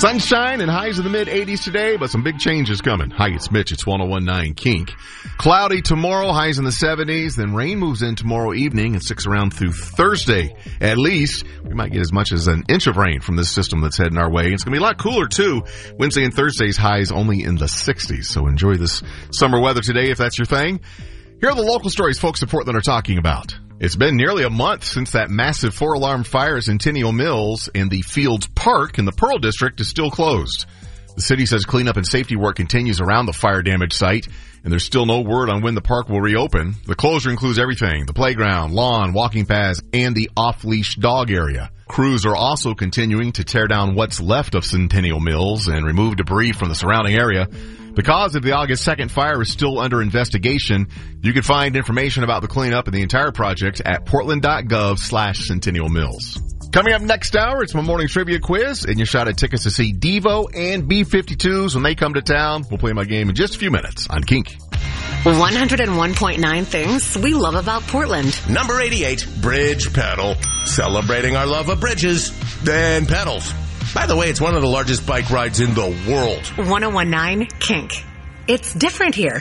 Sunshine and highs in the mid-80s today, but some big changes coming. Hi, it's Mitch. It's 101.9 Kink. Cloudy tomorrow, highs in the 70s. Then rain moves in tomorrow evening and sticks around through Thursday. At least, we might get as much as an inch of rain from this system that's heading our way. It's going to be a lot cooler, too. Wednesday and Thursday's highs only in the 60s. So enjoy this summer weather today if that's your thing. Here are the local stories folks in Portland are talking about. It's been nearly a month since that massive 4-alarm fire at Centennial Mills, and the Fields Park in the Pearl District is still closed. The city says cleanup and safety work continues around the fire-damaged site, and there's still no word on when the park will reopen. The closure includes everything: the playground, lawn, walking paths, and the off-leash dog area. Crews are also continuing to tear down what's left of Centennial Mills and remove debris from the surrounding area. Because of the August 2nd fire is still under investigation, you can find information about the cleanup and the entire project at portland.gov/Centennial Mills. Coming up next hour, it's my morning trivia quiz, and your shot at tickets to see Devo and B-52s when they come to town. We'll play my game in just a few minutes on Kink. 101.9 things we love about Portland. Number 88, Bridge Pedal. Celebrating our love of bridges and pedals. By the way, it's one of the largest bike rides in the world. 101.9 Kink. It's different here.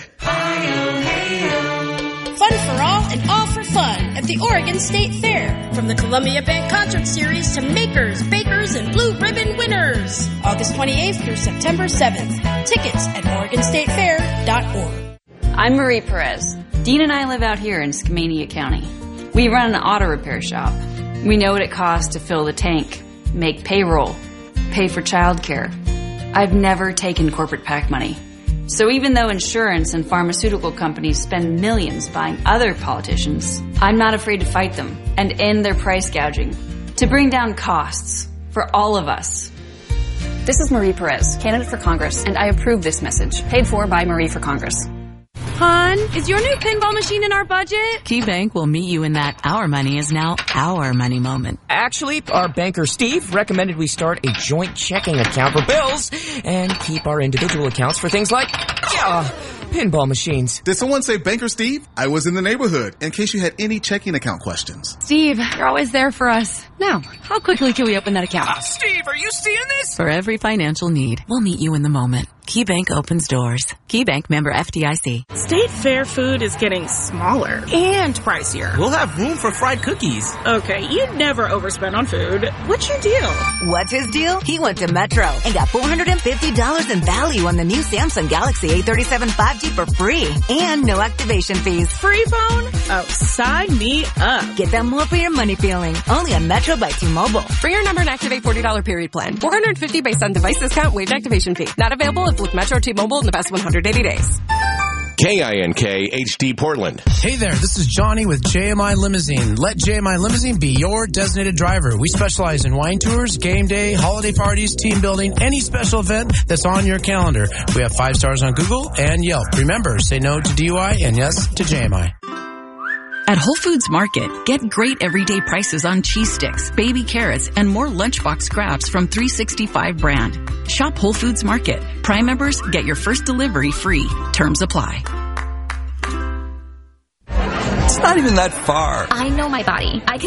Fun for all and all for fun at the Oregon State Fair. From the Columbia Band Concert Series to makers, bakers, and blue ribbon winners. August 28th through September 7th. Tickets at OregonStateFair.org. I'm Marie Perez. Dean and I live out here in Skamania County. We run an auto repair shop. We know what it costs to fill the tank, make payroll, pay for childcare. I've never taken corporate PAC money. So even though insurance and pharmaceutical companies spend millions buying other politicians, I'm not afraid to fight them and end their price gouging to bring down costs for all of us. This is Marie Perez, candidate for Congress, and I approve this message, paid for by Marie for Congress. Hon, is your new pinball machine in our budget? KeyBank will meet you in that our money is now our money moment. Actually, our banker Steve recommended we start a joint checking account for bills and keep our individual accounts for things like, pinball machines. Did someone say Banker Steve? I was in the neighborhood in case you had any checking account questions. Steve, you're always there for us. Now, how quickly can we open that account? Steve, are you seeing this? For every financial need, we'll meet you in the moment. KeyBank opens doors. KeyBank, member FDIC. State Fair food is getting smaller and pricier. We'll have room for fried cookies. Okay, you'd never overspend on food. What's your deal? What's his deal? He went to Metro and got $450 in value on the new Samsung Galaxy A37 5G for free and no activation fees. Free phone? Oh, sign me up. Get that more for your money feeling. Only on Metro by T-Mobile. Bring your number and activate $40 period plan. $450 based on device discount, waived activation fee. Not available if with Metro T-Mobile in the past 180 days. KINK HD Portland. Hey there, this is Johnny with JMI Limousine. Let JMI Limousine be your designated driver. We specialize in wine tours, game day, holiday parties, team building, any special event that's on your calendar. We have 5 stars on Google and Yelp. Remember, say no to DUI and yes to JMI. At Whole Foods Market, get great everyday prices on cheese sticks, baby carrots, and more lunchbox scraps from 365 brand. Shop Whole Foods Market. Prime members get your first delivery free. Terms apply. It's not even that far. I know my body. I can